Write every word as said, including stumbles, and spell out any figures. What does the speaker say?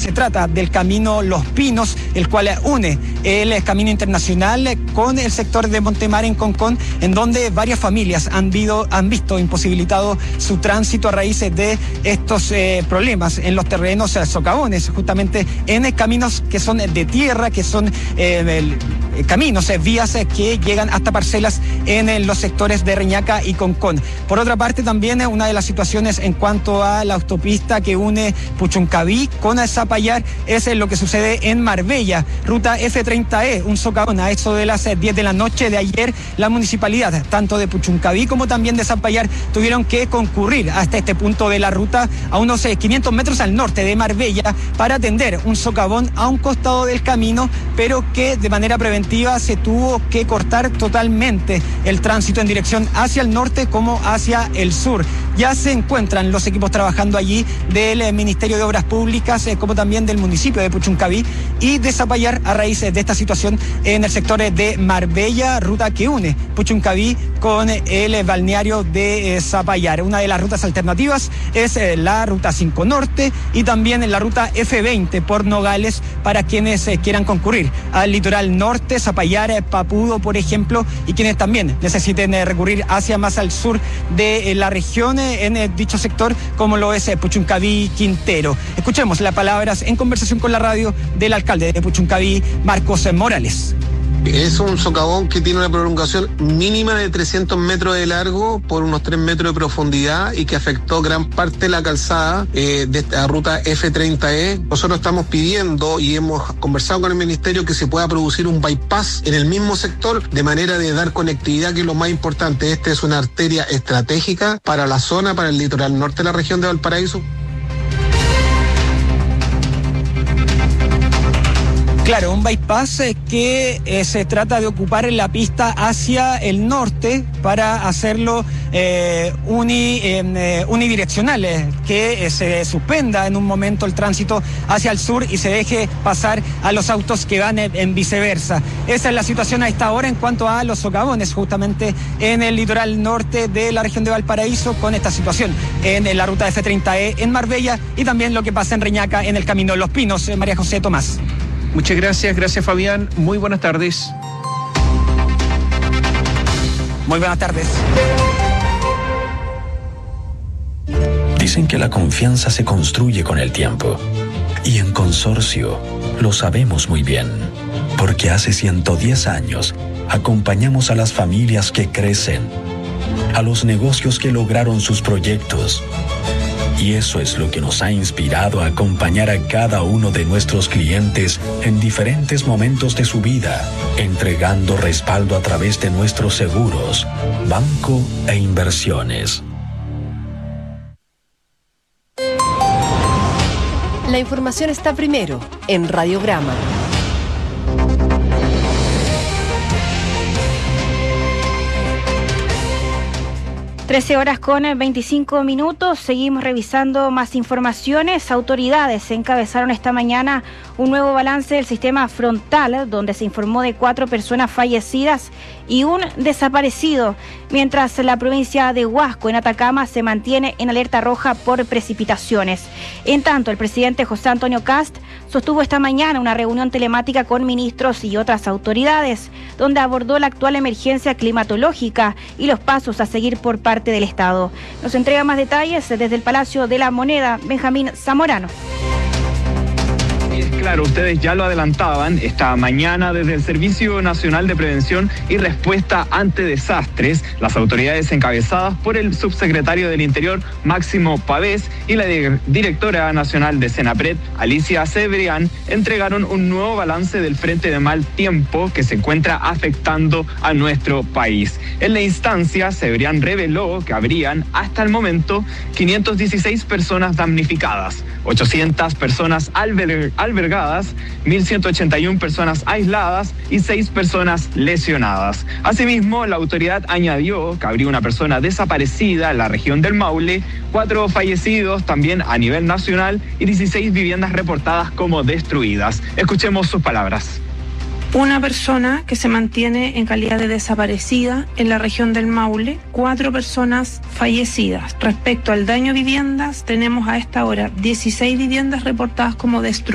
se trata del camino Los Pinos, el cual une el camino internacional con el sector de Montemar en Concón, en donde varias familias han, vido, han visto imposibilitado su tránsito a raíz de estos eh, problemas en los terrenos eh, socavones, justamente en eh, caminos que son de tierra, que son eh, el, eh, caminos, eh, vías eh, que llegan hasta parcelas en eh, los sectores de Reñaca y Concón. Por otra parte, también eh, una de las situaciones en cuanto a la autopista que une Puchuncaví con Zapallar es eh, lo que sucede en Marbella, ruta F treinta E, un socavón. A eso de las eh, diez de la noche de ayer, la municipalidad, tanto de Puchuncaví como también de Zapallar, tuvieron que concurrir hasta este punto de la ruta, a unos eh, quinientos metros al norte de Marbella, para atender un socavón a un costado del camino, pero que de manera preventiva se tuvo que cortar totalmente el tránsito en dirección hacia el norte como hacia el sur. Ya se encuentran los equipos trabajando allí del eh, Ministerio de Obras Públicas, eh, como también del municipio de Puchuncaví y de Zapallar, a raíz eh, de esta situación en el sector eh, de Marbella, ruta que une Puchuncaví con eh, el eh, balneario de eh, Zapallar. Una de las rutas alternativas es eh, la ruta cinco Norte y también la ruta F veinte por Nogales, para quienes eh, quieran concurrir al litoral norte, Zapallar, eh, Papudo, por ejemplo, y quienes también necesiten eh, recurrir hacia más al sur de eh, la región, eh, en eh, dicho sector, como lo es eh, Puchuncaví, Quintero. Escuchemos las palabras en conversación con la radio del alcalde de Puchuncaví, Marcos eh, Morales. Es un socavón que tiene una prolongación mínima de trescientos metros de largo por unos tres metros de profundidad y que afectó gran parte de la calzada eh, de esta ruta F treinta E. Nosotros estamos pidiendo y hemos conversado con el ministerio que se pueda producir un bypass en el mismo sector, de manera de dar conectividad, que es lo más importante. Esta es una arteria estratégica para la zona, para el litoral norte de la región de Valparaíso. Claro, un bypass que eh, se trata de ocupar la pista hacia el norte para hacerlo eh, uni, eh, unidireccional, eh, que eh, se suspenda en un momento el tránsito hacia el sur y se deje pasar a los autos que van en, en viceversa. Esa es la situación a esta hora en cuanto a los socavones, justamente en el litoral norte de la región de Valparaíso, con esta situación en, en la ruta F treinta E en Marbella, y también lo que pasa en Reñaca en el camino Los Pinos. Eh, María José Tomás. Muchas gracias, gracias Fabián. Muy buenas tardes. Muy buenas tardes. Dicen que la confianza se construye con el tiempo. Y en Consorcio lo sabemos muy bien. Porque hace ciento diez años acompañamos a las familias que crecen, a los negocios que lograron sus proyectos. Y eso es lo que nos ha inspirado a acompañar a cada uno de nuestros clientes en diferentes momentos de su vida, entregando respaldo a través de nuestros seguros, banco e inversiones. La información está primero en Radiograma. trece horas con veinticinco minutos, seguimos revisando más informaciones. Autoridades encabezaron esta mañana un nuevo balance del sistema frontal, donde se informó de cuatro personas fallecidas y un desaparecido, mientras la provincia de Huasco, en Atacama, se mantiene en alerta roja por precipitaciones. En tanto, el presidente José Antonio Kast sostuvo esta mañana una reunión telemática con ministros y otras autoridades, donde abordó la actual emergencia climatológica y los pasos a seguir por parte del Estado. Nos entrega más detalles desde el Palacio de la Moneda, Benjamín Zamorano. Claro, ustedes ya lo adelantaban, esta mañana desde el Servicio Nacional de Prevención y Respuesta ante Desastres, las autoridades encabezadas por el subsecretario del Interior, Máximo Pavés, y la directora nacional de Senapred, Alicia Cebrián, entregaron un nuevo balance del frente de mal tiempo que se encuentra afectando a nuestro país. En la instancia, Cebrián reveló que habrían, hasta el momento, quinientas dieciséis personas damnificadas, ochocientas personas albergadas, albergadas, mil ciento ochenta y una personas aisladas y seis personas lesionadas. Asimismo, la autoridad añadió que habría una persona desaparecida en la región del Maule, cuatro fallecidos también a nivel nacional y dieciséis viviendas reportadas como destruidas. Escuchemos sus palabras. Una persona que se mantiene en calidad de desaparecida en la región del Maule, cuatro personas fallecidas. Respecto al daño a viviendas, tenemos a esta hora dieciséis viviendas reportadas como destruidas.